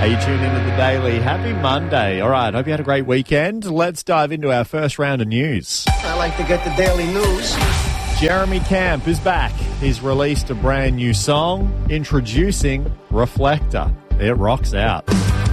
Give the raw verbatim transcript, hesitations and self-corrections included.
Hey, you tuned into the Daily. Happy Monday. All right, hope you had a great weekend. Let's dive into our first round of news. I like to get the daily news. Jeremy Camp is back. He's released a brand new song introducing Reflector. It rocks out.